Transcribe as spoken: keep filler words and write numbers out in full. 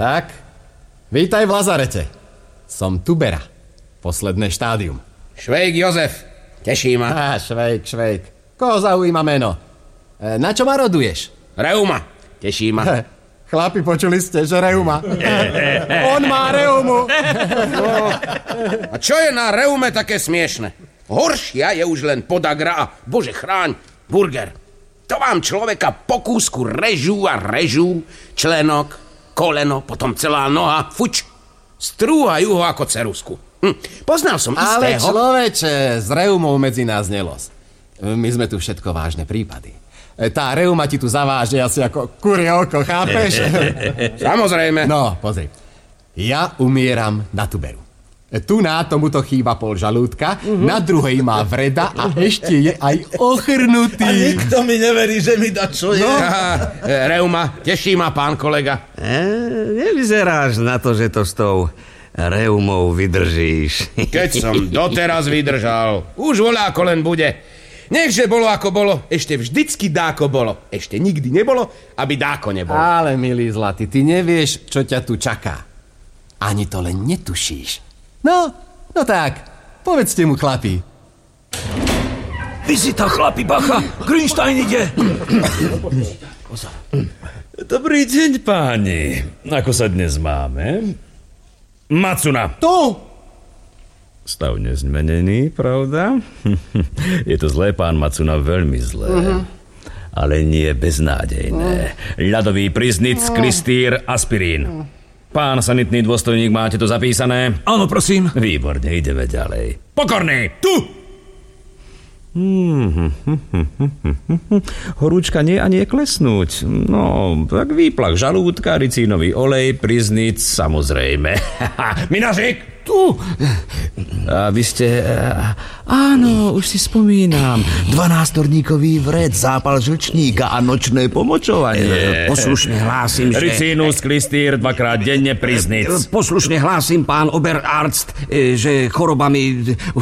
Tak, vítaj v Lazarete. Som Tubera. Posledné štádium. Švejk Jozef, teší ma. Á, švejk, švejk. Koho zaujíma meno? E, na čo ma roduješ? Reuma, teší ma. Chlapi, počuli ste, že reuma. On má reumu. No, a čo je na reume také smiešne? Horšia je už len podagra a, bože chráň, burger. To vám človeka po kúsku režú a režú, členok, koleno, potom celá noha, fuč, strúhajú ho ako ceruzku. Hm, poznal som istého... Ale človeče, s reumou medzi nás nelos. My sme tu všetko vážne prípady. Tá reuma ti tu zaváže asi ako kurie oko, chápeš? Samozrejme. No, pozri. Ja umieram na tuberu. Tu na tomuto chýba pol žalúdka, uh-huh. Na druhej má vreda a ešte je aj ochrnutý. A nikto mi neverí, že mi dá čo je. No. Aha, reuma, teší ma, pán kolega. E, nevyzeráš na to, že to s tou reumou vydržíš. Keď som doteraz vydržal, už voľako len bude. Nechže bolo ako bolo, ešte vždycky dáko bolo. Ešte nikdy nebolo, aby dáko nebolo. Ale, milý zlatý, ty nevieš, čo ťa tu čaká. Ani to len netušíš. No, no tak, povedzte mu, chlapi. Vizita, chlapi, bacha, Grünstein ide. Dobrý deň, páni. Ako sa dnes máme? Macuna. Tu! Stav nezmenený, pravda? Je to zlé, pán Macuna, veľmi zlé. Uh-huh. Ale nie beznádejné. Uh-huh. Ľadový priznic, uh-huh. klistýr, aspirín. Uh-huh. Pán sanitný dôstojník, máte to zapísané? Áno, prosím. Výborne, ideme ďalej. Pokorný, tu! Horúčka nie a nie klesnúť. No, tak výplach žalúdka, ricínový olej, priznic, samozrejme. Minažik! Tu! A vy ste... Áno, už si spomínam. Dvanástorníkový vred, zápal žlčníka a nočné pomočovanie. Poslušne hlásim, že... Ricínus, klistýr, dvakrát denne, priznic. Poslušne hlásim, pán Oberarzt, že choroba mi